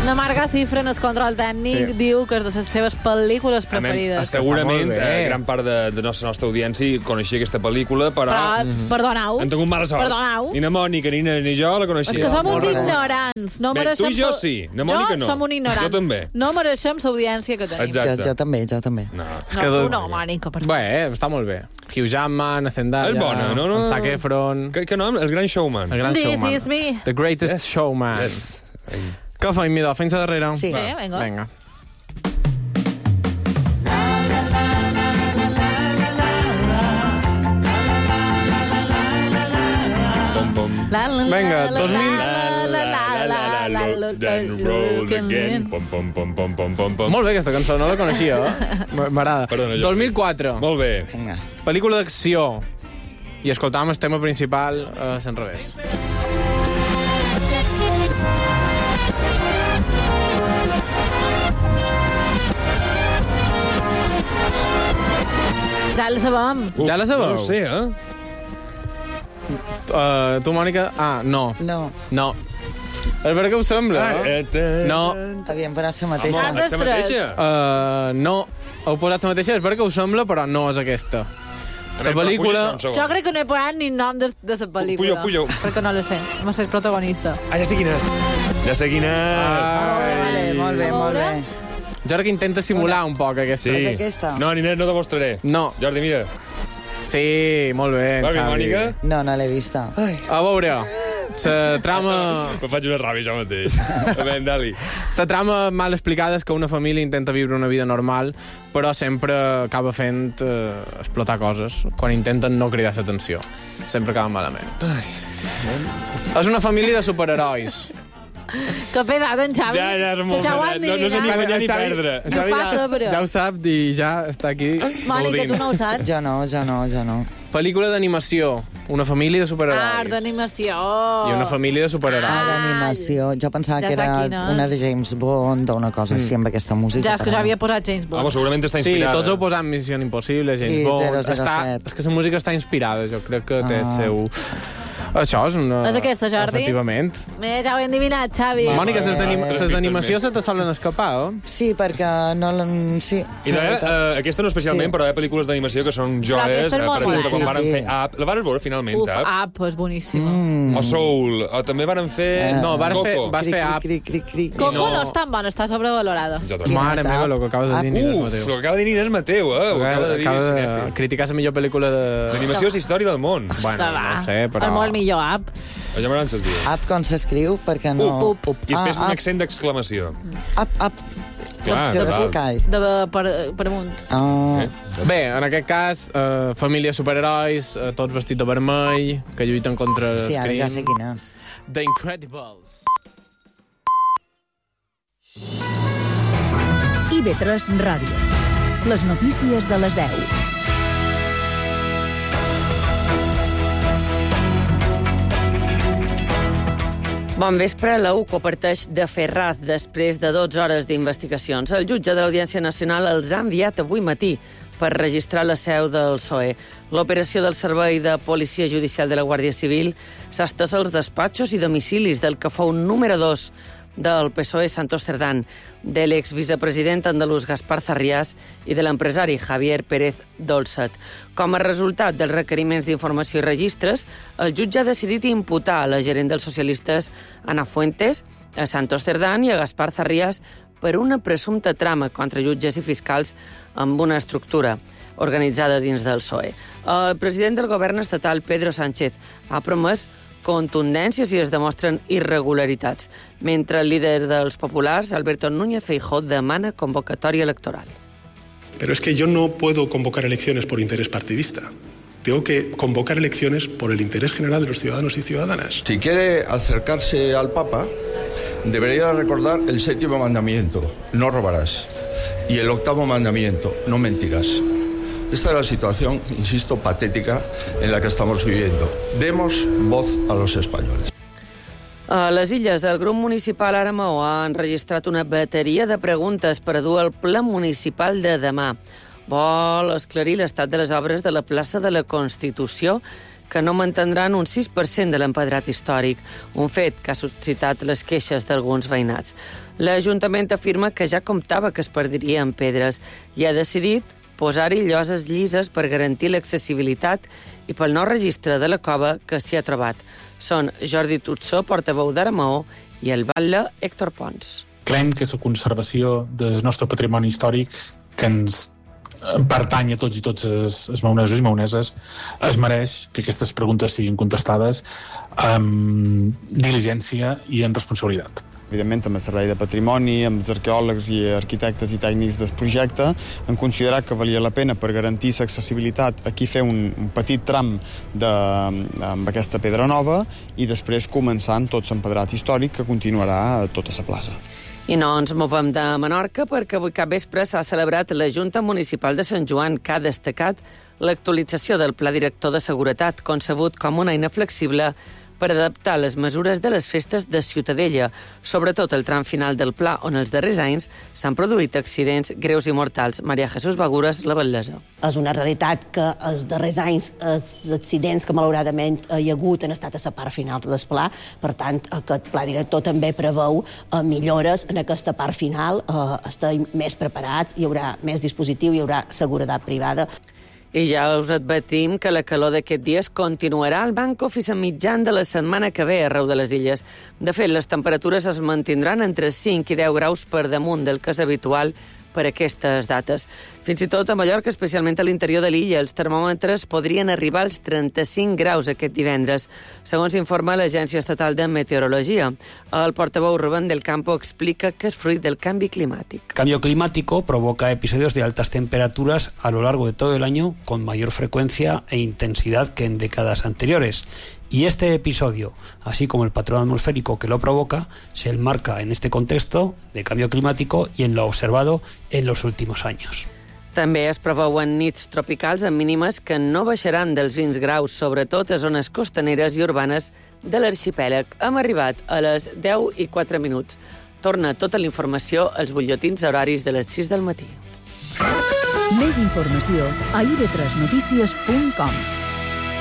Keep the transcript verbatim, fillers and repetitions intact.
La Marga Cifra, en el control tècnic, sí. diu que és de les seves pel·lícules preferides. A segurament, eh, gran part de, de nostra, nostra audiència coneixia aquesta pel·lícula, però... Però, mm-hmm. perdoneu. Han tingut mala sort. Perdoneu. Ni na Mònica, ni, na, ni jo la coneixia. És que som uns ignorants. No Bé, tu i jo sí, na Mònica no. Jo som un ignorant. Jo també. No mereixem l'audiència que tenim. Exacte. Jo, jo també, jo també. No, és que no tu no, Mònica. Per bé, està molt bé. Hugh Jackman, Zendaya... És bona, no? no? Zac Efron... Que, que nom? El Gran Showman. El Gran This Showman. is me. The Greatest yes. Showman. Yes. Què feim, Midó? Fins a darrere? Sí. Sí, vinga. Vinga. Vinga, dos mil... Molt bé, aquesta cançó, no la coneixia, eh? M'agrada. dos mil quatre. Molt bé. Vinga. Pel·lícula d'acció. I escoltàvem el tema principal a Sant Revés. Ja la sabem. Uf, ja la sabeu? No ho sé, eh? Uh, tu, Mònica? Ah, no. No. No. És perquè us sembla, ah, eh? No. Havíem posat la mateixa. Home, la mateixa? Uh, no. Heu posat la mateixa, és perquè us sembla, però no és aquesta. La pel·lícula... Jo crec que no he posat ni nom de, de la pel·lícula. Puja, puja. Perquè no la sé. No sé el protagonista. Ah, ja sé quin és. Ja sé quin és. Ah, vale, molt bé, molt bé. Jo crec que intenta simular un poc aquesta. Sí. És aquesta? No, Ninet, no te mostraré. No. Jordi, mira. Sí, molt bé, Va bé, Xavi. Mònica? No, no l'he vista. Ai. A veure, la trama... Me faig una ràbia jo mateix. A veure, Dali. La trama mal explicada és que una família intenta viure una vida normal, però sempre acaba fent eh, explotar coses quan intenten no cridar l'atenció. Sempre acaba malament. Ai. És una família de superherois. Que pesat, en Xavi. Ja, ja és molt que ja ho pesat. han No, no sé ni guanyar ni perdre. I ho fa sobre. Ja ho sap i ja està aquí. Mònica, tu no ho saps? Jo no, jo no, jo no. Pel·lícula d'animació. Una família de superherois. Ah, d'animació. I una família de superherois. Ah, d'animació. Jo pensava Ja que sé era quina és. una de James Bond o una cosa així amb aquesta música. Ja, és que però ja no. havia posat James Bond. Home, segurament està Sí, inspirada. tots heu posat Missió Impossible, James I Bond... zero zero Està, set. és que la música està inspirada, jo crec que té el Ah. seu... Això és una... És aquesta, Jordi? Efectivament. Bé, ja ho he endivinat, Xavi. Mònica, Eh, les d'animació se te solen escapar, eh? Sí, perquè no... l'han- Sí. I de, eh, aquesta no especialment, Sí. però hi ha pel·lícules d'animació que són Però joies. aquesta és Eh, molt per exemple, bona. quan Sí, varen sí. fer Up. La varen veure finalment, Uf, Up? Up, és boníssima. Mm. O Soul. O també varen fer... No, vas Coco. fer, vas Cri, fer cri, Up. cri, cri, cri. Coco no- no és tan bona, està sobrevalorada. Jo també. Quina Mare és meva, Up? el que acabes de dir, Nina, és Uf, Mateu. el que acaba de dir és Mateu, eh? Ho acaba de dir Acaba de cinèfil. criticar la millor pel·lícula de... L'animació és història del món. Bueno, no ho sé, però... El molt millor Up. Ja m'agraden ses dies. Up com s'escriu, perquè no... Up, up. I després Ah, un up. accent d'exclamació. Up, up. Clar, Que total. se cai. De, per, per amunt. Ah. Eh? Bé, en aquest cas, eh, família de superherois, eh, tots vestits de vermell, que lluiten contra el Sí, ara crim. ja sé quin és. The Incredibles. I V tres Ràdio. Les notícies de les deu. Bon vespre. La U C O parteix de Ferraz després de dotze hores d'investigacions. El jutge de l'Audiència Nacional els ha enviat avui matí per registrar la seu del P S O E. L'operació del Servei de Policia Judicial de la Guàrdia Civil s'ha estès als despatxos i domicilis del que fou número dos del P S O E, Santos Cerdán, de l'exvicepresident andalús Gaspar Zarriàs i de l'empresari Javier Pérez Dolcet. Com a resultat dels requeriments d'informació i registres, el jutge ha decidit imputar a la gerent dels socialistes Ana Fuentes, a Santos Cerdán i a Gaspar Zarriàs per una presumpta trama contra jutges i fiscals amb una estructura organitzada dins del P S O E. El president del govern estatal, Pedro Sánchez, ha promès contundència si es demostren irregularitats, mentre el líder dels populars, Alberto Núñez Feijóo, demana convocatòria electoral. Pero es que yo no puedo convocar elecciones por interés partidista. Tengo que convocar elecciones por el interés general de los ciudadanos y ciudadanas. Si quiere acercarse al Papa, debería recordar el séptimo mandamiento, no robarás, y el octavo mandamiento, no mentirás. Esta es la situación, insisto, patética en la que estamos viviendo. Demos voz a los españoles. A les Illes, el grup municipal Aramó ha enregistrat una bateria de preguntes per a dur al ple municipal de demà. Vol esclarir l'estat de les obres de la plaça de la Constitució, que no mantindran un sis per cent de l'empedrat històric, un fet que ha suscitat les queixes d'alguns veïnats. L'Ajuntament afirma que ja comptava que es perdirien pedres i ha decidit posar-hi lloses llises per garantir l'accessibilitat i pel nou registre de la cova que s'hi ha trobat. Són Jordi Tutsó, portaveu d'Aramaó, i el batlle Héctor Pons. Creiem que la conservació del nostre patrimoni històric, que ens pertany a tots i tots els, els maonesos i maoneses, es mereix que aquestes preguntes siguin contestades amb diligència i amb responsabilitat. Evidentment, amb el Servei de Patrimoni, amb els arqueòlegs i arquitectes i tècnics del projecte, han considerat que valia la pena per garantir l'accessibilitat aquí fer un, un petit tram de, amb aquesta pedra nova i després començar amb tot l'empedrat històric que continuarà a tota la plaça. I no ens movem de Menorca perquè avui cap vespre s'ha celebrat la Junta Municipal de Sant Joan, que ha destacat l'actualització del Pla Director de Seguretat, concebut com una eina flexible per adaptar les mesures de les festes de Ciutadella, sobretot el tram final del pla, on els darrers anys s'han produït accidents greus i mortals. Maria Jesús Bagures, la Batllessa. És una realitat que els darrers anys els accidents que malauradament hi ha hagut han estat a la part final del pla, per tant, aquest pla director també preveu millores en aquesta part final, estem més preparats, hi haurà més dispositiu, hi haurà seguretat privada. I ja us advertim que la calor d'aquest dies continuarà al banc office a mitjan de la setmana que ve arreu de les illes. De fet, les temperatures es mantindran entre cinc i deu graus per damunt del que és habitual per aquestes dates. Fins i tot a Mallorca, especialment a l'interior de l'illa, els termòmetres podrien arribar als trenta-cinc graus aquest divendres, segons informa l'Agència Estatal de Meteorologia. El portaveu Rubén del Campo explica que és fruit del canvi climàtic. El cambio climático provoca episodios de altas temperaturas a lo largo de todo el año con mayor frecuencia e intensidad que en décadas anteriores. Y este episodio, así como el patrón atmosférico que lo provoca, se enmarca en este contexto de cambio climático y en lo observado en los últimos años. També es preveuen nits tropicals amb mínimes que no baixaran dels vint graus, sobretot a zones costaneres i urbanes de l'arxipèlag. Hem arribat a les deu i quatre minuts. Torna tota la informació als butlletins horaris de les sis del matí. Més informació a i ve tres notícies punt com.